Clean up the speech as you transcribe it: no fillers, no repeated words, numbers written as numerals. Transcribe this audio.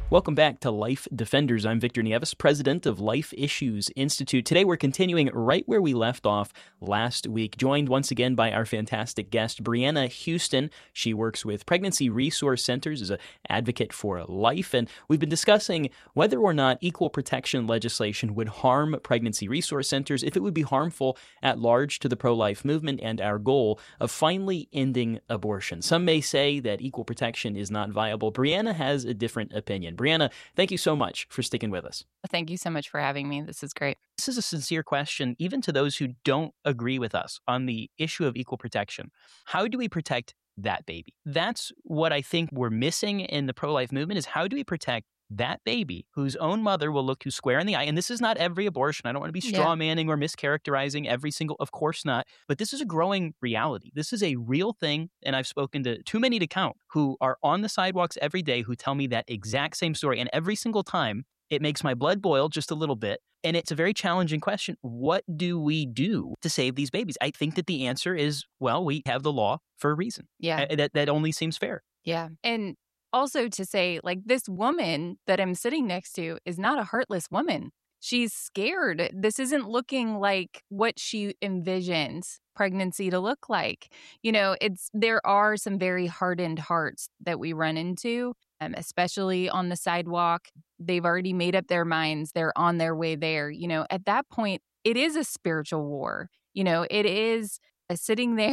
Welcome back to Life Defenders. I'm Victor Nieves, president of Life Issues Institute. Today we're continuing right where we left off last week, joined once again by our fantastic guest, Brianna Houston. She works with Pregnancy Resource Centers as an advocate for life, and we've been discussing whether or not equal protection legislation would harm pregnancy resource centers, if it would be harmful at large to the pro-life movement and our goal of finally ending abortion. Some may say that equal protection is not viable. Brianna has a different opinion. Brianna, thank you so much for sticking with us. Thank you so much for having me. This is great. This is a sincere question, even to those who don't agree with us on the issue of equal protection. How do we protect that baby? That's what I think we're missing in the pro-life movement, is how do we protect that baby whose own mother will look you square in the eye? And this is not every abortion. I don't want to be straw manning or mischaracterizing every single, of course not. But this is a growing reality. This is a real thing. And I've spoken to too many to count who are on the sidewalks every day who tell me that exact same story. And every single time, it makes my blood boil just a little bit. And it's a very challenging question. What do we do to save these babies? I think that the answer is, well, we have the law for a reason. Yeah. That only seems fair. Yeah. And also to say, like, this woman that I'm sitting next to is not a heartless woman. She's scared. This isn't looking like what she envisions pregnancy to look like. You know, there are some very hardened hearts that we run into, especially on the sidewalk. They've already made up their minds. They're on their way there. You know, at that point, it is a spiritual war. You know, it is sitting there